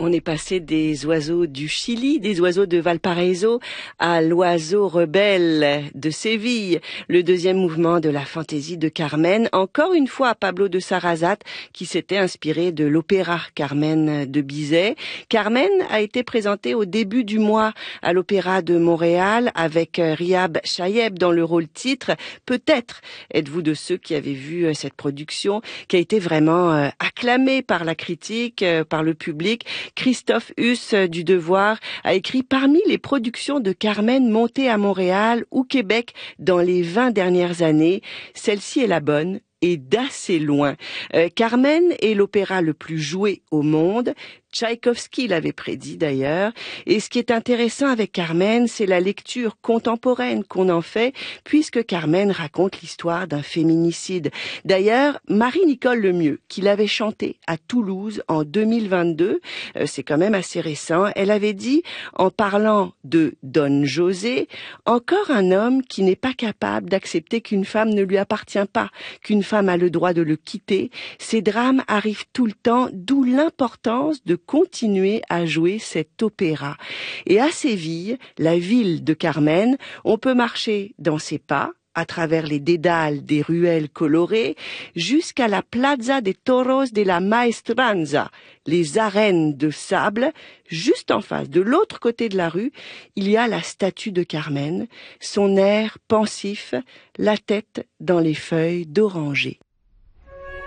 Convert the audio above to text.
On est passé des oiseaux du Chili, des oiseaux de Valparaiso, à l'oiseau rebelle de Séville, le deuxième mouvement de la fantaisie de Carmen, encore une fois Pablo de Sarrazate qui s'était inspiré de l'opéra Carmen de Bizet. Carmen a été présenté au début du mois à l'Opéra de Montréal avec Riab Chayeb dans le rôle titre. Peut-être êtes-vous de ceux qui avaient vu cette production qui a été vraiment acclamée par la critique, par le public. Christophe Huss du Devoir a écrit: parmi les productions de Carmen montées à Montréal ou Québec dans les 20 dernières années, celle-ci est la bonne et d'assez loin. Carmen est l'opéra le plus joué au monde. Tchaïkovski l'avait prédit d'ailleurs. Et ce qui est intéressant avec Carmen, c'est la lecture contemporaine qu'on en fait, puisque Carmen raconte l'histoire d'un féminicide. D'ailleurs, Marie-Nicole Lemieux, qui l'avait chanté à Toulouse en 2022, c'est quand même assez récent, elle avait dit, en parlant de Don José, « Encore un homme qui n'est pas capable d'accepter qu'une femme ne lui appartient pas, qu'une femme a le droit de le quitter. Ces drames arrivent tout le temps, d'où l'importance de continuer à jouer cet opéra. » Et à Séville, la ville de Carmen, on peut marcher dans ses pas, à travers les dédales des ruelles colorées, jusqu'à la Plaza de Toros de la Maestranza, les arènes de sable. Juste en face, de l'autre côté de la rue, il y a la statue de Carmen, son air pensif, la tête dans les feuilles d'oranger.